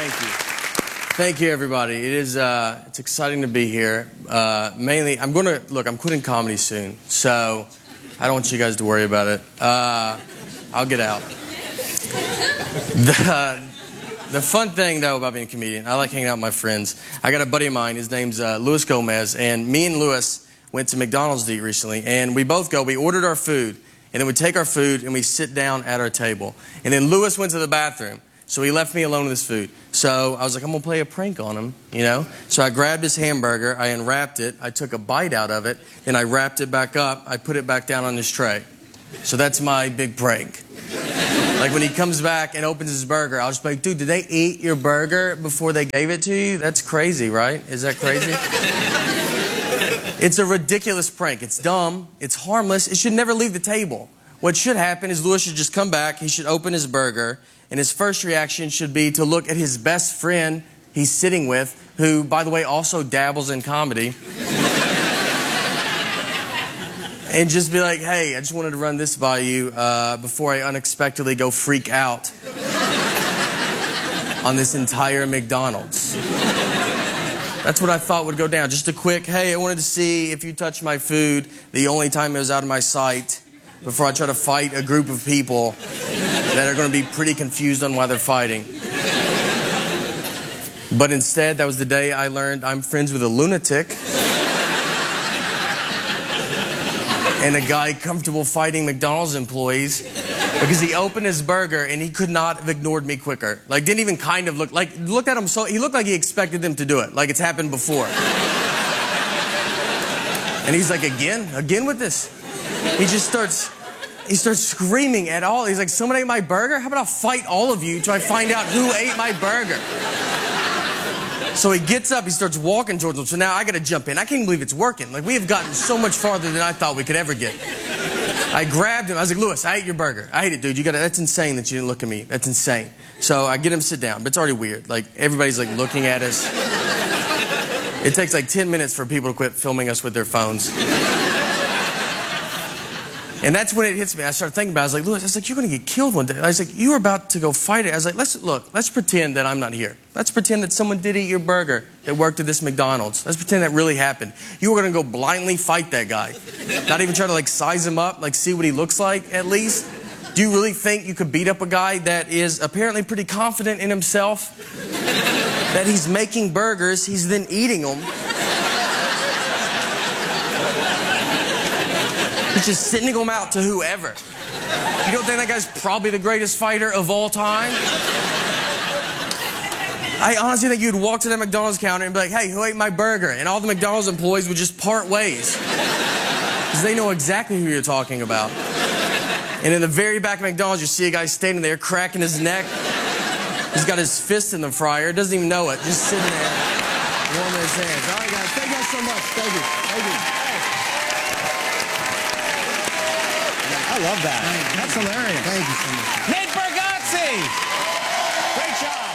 Thank you. Thank you, everybody. It's exciting to be here. Mainly, I'm quitting comedy soon, so I don't want you guys to worry about it. I'll get out. The fun thing, though, about being a comedian, I like hanging out with my friends. I got a buddy of mine, his name's Luis Gomez, and me and Luis went to McDonald's to eat recently, and we ordered our food, and then we take our food and we sit down at our table. And then Luis went to the bathroom, so he left me alone with his food. So I was like, I'm going to play a prank on him, you know? So I grabbed his hamburger, I unwrapped it, I took a bite out of it, then I wrapped it back up, I put it back down on his tray. So that's my big prank. Like when he comes back and opens his burger, I'll just be like, dude, did they eat your burger before they gave it to you? That's crazy, right? Is that crazy? It's a ridiculous prank. It's dumb. It's harmless. It should never leave the table. What should happen is Luis should just come back, he should open his burger, and his first reaction should be to look at his best friend he's sitting with, who, by the way, also dabbles in comedy, and just be like, hey, I just wanted to run this by you before I unexpectedly go freak out on this entire McDonald's. That's what I thought would go down. Just a quick, hey, I wanted to see if you touched my food the only time it was out of my sight before I try to fight a group of people that are going to be pretty confused on why they're fighting. But instead, that was the day I learned I'm friends with a lunatic and a guy comfortable fighting McDonald's employees because he opened his burger and he could not have ignored me quicker. Like, didn't even kind of looked at him so, he looked like he expected them to do it, like it's happened before. And he's like, again with this? He starts screaming at all. He's like, someone ate my burger? How about I'll fight all of you till I find out who ate my burger? So he gets up, he starts walking towards him. So now I got to jump in. I can't believe it's working. Like, we have gotten so much farther than I thought we could ever get. I grabbed him. I was like, Luis, I ate your burger. I ate it, dude. That's insane that you didn't look at me. That's insane. So I get him to sit down, but it's already weird. Like, everybody's like looking at us. It takes like 10 minutes for people to quit filming us with their phones. And that's when it hits me. I started thinking about it. I was like, Luis, you're going to get killed one day. I was like, you were about to go fight it. I was like, let's pretend that I'm not here. Let's pretend that someone did eat your burger that worked at this McDonald's. Let's pretend that really happened. You were going to go blindly fight that guy. Not even try to, like, size him up, like, see what he looks like, at least. Do you really think you could beat up a guy that is apparently pretty confident in himself? That he's making burgers, he's then eating them. He's just sending them out to whoever. You don't think that guy's probably the greatest fighter of all time? I honestly think you'd walk to that McDonald's counter and be like, hey, who ate my burger? And all the McDonald's employees would just part ways. Because they know exactly who you're talking about. And in the very back of McDonald's, you see a guy standing there cracking his neck. He's got his fist in the fryer, doesn't even know it, just sitting there, warming his hands. All right, guys, thank you guys so much. Thank you. Thank you. I love that. That's hilarious. Thank you so much. Nate Bargatze! Great job.